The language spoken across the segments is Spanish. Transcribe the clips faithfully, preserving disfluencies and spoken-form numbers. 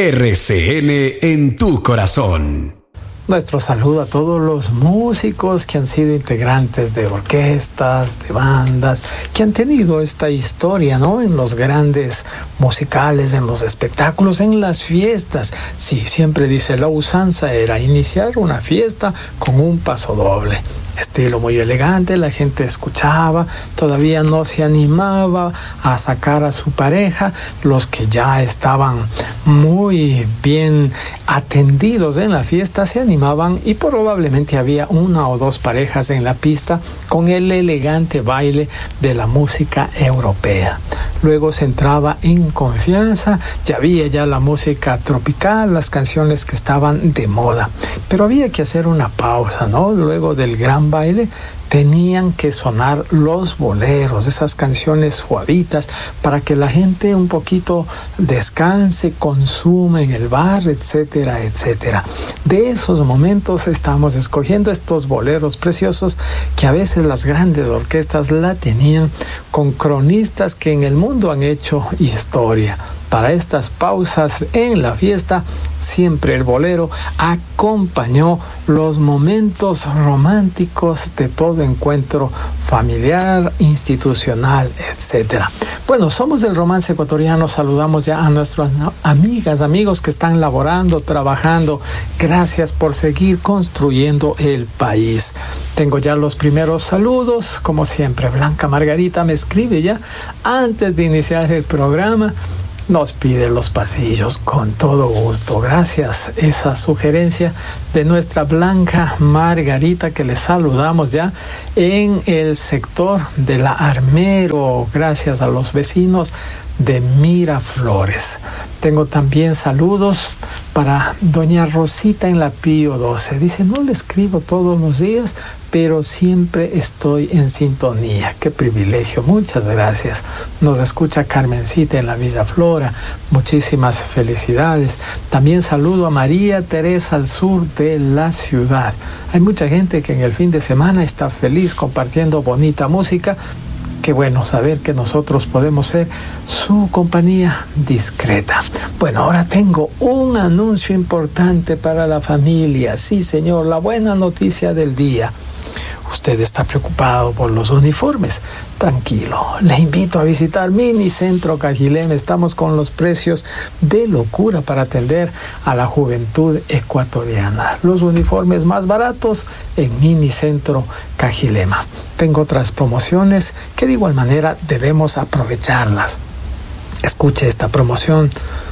R C N en tu corazón. Nuestro saludo a todos los músicos que han sido integrantes de orquestas, de bandas, que han tenido esta historia, ¿no? En los grandes musicales, en los espectáculos, en las fiestas. Sí, siempre dice la usanza era iniciar una fiesta con un paso doble. Estilo muy elegante, la gente escuchaba, todavía no se animaba a sacar a su pareja, los que ya estaban muy bien atendidos en la fiesta se animaban y probablemente había una o dos parejas en la pista con el elegante baile de la música europea. Luego se entraba en confianza, ya había ya la música tropical, las canciones que estaban de moda, pero había que hacer una pausa, ¿no? Luego del gran baile tenían que sonar los boleros, esas canciones suavitas, para que la gente un poquito descanse, consume en el bar, etcétera, etcétera. De esos momentos estamos escogiendo estos boleros preciosos que a veces las grandes orquestas la tenían con cronistas que en el mundo han hecho historia. Para estas pausas en la fiesta, siempre el bolero acompañó los momentos románticos de todo encuentro familiar, institucional, etcétera. Bueno, somos el Romance Ecuatoriano, saludamos ya a nuestras amigas, amigos que están laborando, trabajando. Gracias por seguir construyendo el país. Tengo ya los primeros saludos, como siempre. Blanca Margarita me escribe ya antes de iniciar el programa. Nos pide los pasillos con todo gusto. Gracias. Esa sugerencia de nuestra Blanca Margarita, que le saludamos ya en el sector de la Armero. Gracias a los vecinos de Miraflores. Tengo también saludos para doña Rosita en la Pío doce. Dice, no le escribo todos los días, pero siempre estoy en sintonía. Qué privilegio. Muchas gracias. Nos escucha Carmencita en la Villa Flora. Muchísimas felicidades. También saludo a María Teresa al sur de la ciudad. Hay mucha gente que en el fin de semana está feliz compartiendo bonita música. Qué bueno saber que nosotros podemos ser su compañía discreta. Bueno, ahora tengo un anuncio importante para la familia. Sí, señor, la buena noticia del día. Usted está preocupado por los uniformes. Tranquilo, le invito a visitar Mini Centro Cajilema. Estamos con los precios de locura para atender a la juventud ecuatoriana. Los uniformes más baratos en Mini Centro Cajilema. Tengo otras promociones que de igual manera debemos aprovecharlas. Escuche esta promoción.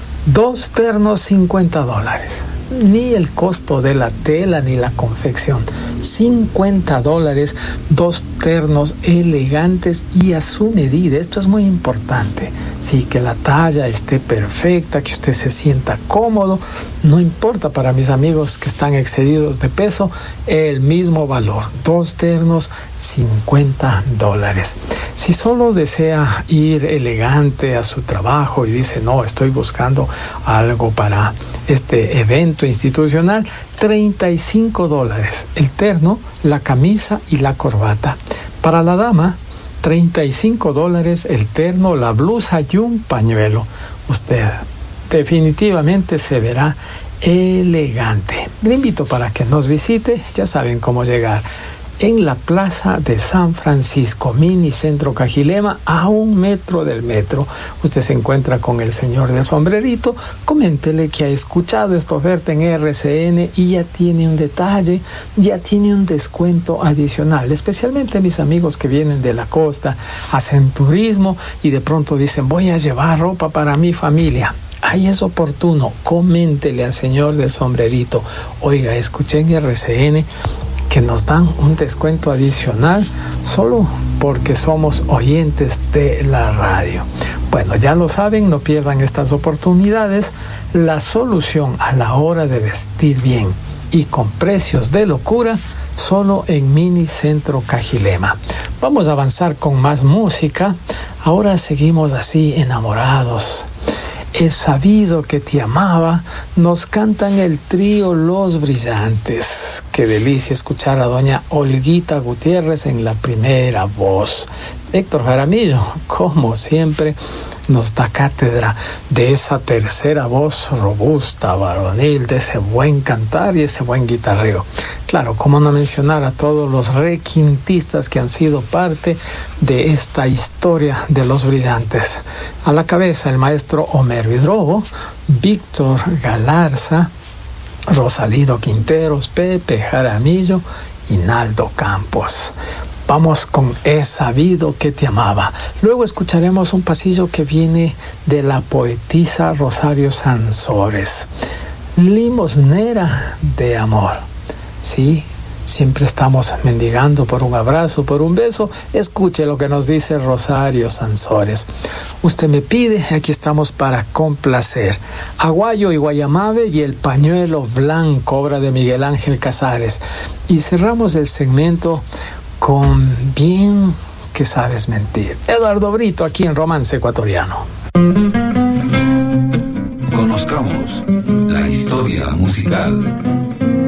Dos ternos, cincuenta dólares. Ni el costo de la tela ni la confección. cincuenta dólares, dos ternos elegantes y a su medida. Esto es muy importante. Sí, que la talla esté perfecta, que usted se sienta cómodo. No importa para mis amigos que están excedidos de peso, el mismo valor. Dos ternos, cincuenta dólares. Si solo desea ir elegante a su trabajo y dice, no, estoy buscando algo para este evento institucional, treinta y cinco dólares el terno, la camisa y la corbata. Para la dama, treinta y cinco dólares el terno, la blusa y un pañuelo. Usted definitivamente se verá elegante. Le invito para que nos visite, ya saben cómo llegar. En la plaza de San Francisco, Mini Centro Cajilema, a un metro del metro. Usted se encuentra con el señor del sombrerito, coméntele que ha escuchado esta oferta en R C N y ya tiene un detalle, ya tiene un descuento adicional, especialmente mis amigos que vienen de la costa, hacen turismo y de pronto dicen, voy a llevar ropa para mi familia. Ahí es oportuno, coméntele al señor del sombrerito, oiga, escuché en R C N que nos dan un descuento adicional solo porque somos oyentes de la radio. Bueno, ya lo saben, no pierdan estas oportunidades. La solución a la hora de vestir bien y con precios de locura, solo en Mini Centro Cajilema. Vamos a avanzar con más música. Ahora seguimos así enamorados. He sabido que te amaba, nos cantan el trío Los Brillantes. Qué delicia escuchar a doña Olguita Gutiérrez en la primera voz. Héctor Jaramillo, como siempre, nos da cátedra de esa tercera voz robusta, varonil, de ese buen cantar y ese buen guitarreo. Claro, cómo no mencionar a todos los requintistas que han sido parte de esta historia de los brillantes. A la cabeza el maestro Homero Hidrobo, Víctor Galarza, Rosalino Quinteros, Pepe Jaramillo y Naldo Campos. Vamos con He sabido que te amaba. Luego escucharemos un pasillo que viene de la poetisa Rosario Sansores. Limosnera de amor. Sí, siempre estamos mendigando por un abrazo, por un beso. Escuche lo que nos dice Rosario Sansores. Usted me pide, aquí estamos para complacer. Aguayo y Guayamabe y el pañuelo blanco, obra de Miguel Ángel Casares. Y cerramos el segmento con Bien que sabes mentir. Eduardo Brito, aquí en Romance Ecuatoriano. Conozcamos la historia musical.